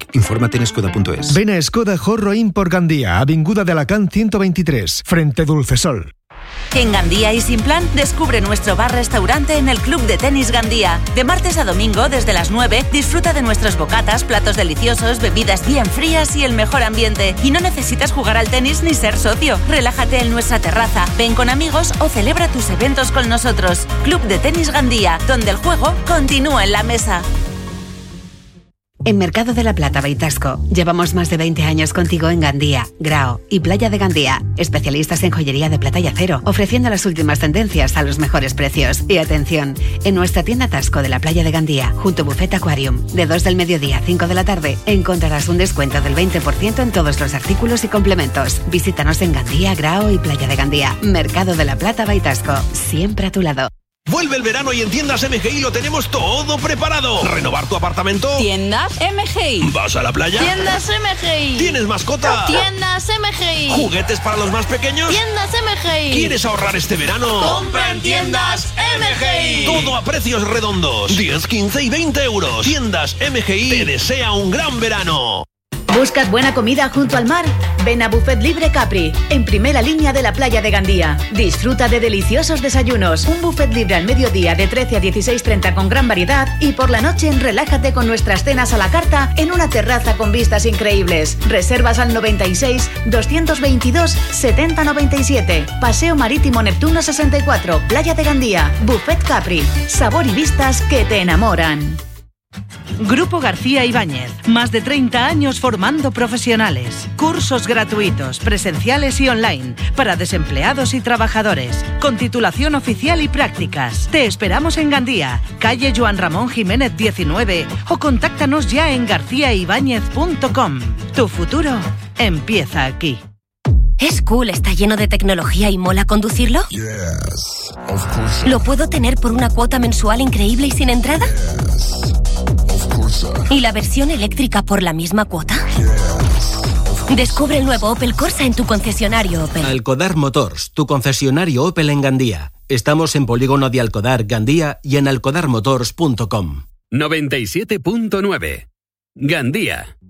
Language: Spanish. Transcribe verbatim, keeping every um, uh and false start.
Infórmate en skoda punto es. Ven a Skoda Jorro Import Gandía, Avinguda de Alacant ciento veintitrés, frente Dulcesol. En Gandía y Sin Plan, descubre nuestro bar-restaurante en el Club de Tenis Gandía. De martes a domingo, desde las nueve, disfruta de nuestros bocatas, platos deliciosos, bebidas bien frías y el mejor ambiente. Y no necesitas jugar al tenis ni ser socio. Relájate en nuestra terraza, ven con amigos o celebra tus eventos con nosotros. Club de Tenis Gandía, donde el juego continúa en la mesa. En Mercado de la Plata, Beitasco, llevamos más de veinte años contigo en Gandía, Grao y Playa de Gandía. Especialistas en joyería de plata y acero, ofreciendo las últimas tendencias a los mejores precios. Y atención, en nuestra tienda Tasco de la Playa de Gandía, junto a Buffet Aquarium, de dos del mediodía a cinco de la tarde, encontrarás un descuento del veinte por ciento en todos los artículos y complementos. Visítanos en Gandía, Grao y Playa de Gandía. Mercado de la Plata, Beitasco, siempre a tu lado. Vuelve el verano y en Tiendas M G I lo tenemos todo preparado. ¿Renovar tu apartamento? Tiendas M G I. ¿Vas a la playa? Tiendas M G I. ¿Tienes mascota? Tiendas M G I. ¿Juguetes para los más pequeños? Tiendas M G I. ¿Quieres ahorrar este verano? ¡Compra en Tiendas M G I! Todo a precios redondos. diez, quince y veinte euros. Tiendas M G I te desea un gran verano. ¿Buscas buena comida junto al mar? Ven a Buffet Libre Capri, en primera línea de la playa de Gandía. Disfruta de deliciosos desayunos, un buffet libre al mediodía de trece a dieciséis treinta con gran variedad y por la noche relájate con nuestras cenas a la carta en una terraza con vistas increíbles. Reservas al noventa y seis, doscientos veintidós, setenta noventa y siete. Paseo Marítimo Neptuno sesenta y cuatro, Playa de Gandía. Buffet Capri, sabor y vistas que te enamoran. Grupo García Ibáñez, más de treinta años formando profesionales. Cursos gratuitos, presenciales y online, para desempleados y trabajadores, con titulación oficial y prácticas. Te esperamos en Gandía, calle Joan Ramón Jiménez diecinueve, o contáctanos ya en garcía ibáñez punto com. Tu futuro empieza aquí. ¿Es cool, está lleno de tecnología y mola conducirlo? Yes, of course. ¿Lo puedo tener por una cuota mensual increíble y sin entrada? Yes, of course. ¿Y la versión eléctrica por la misma cuota? Yes. Descubre el nuevo Opel Corsa en tu concesionario Opel. Alcodar Motors, tu concesionario Opel en Gandía. Estamos en Polígono de Alcodar, Gandía y en alcodar motors punto com. noventa y siete punto nueve. Gandía.